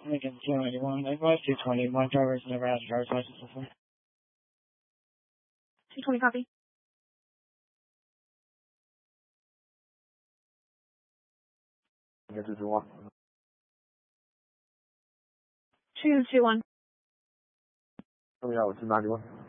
Lincoln 291, advice 220. My driver's never had a driver's license before. 220 copy. Get to 221. 221. Coming out with 291.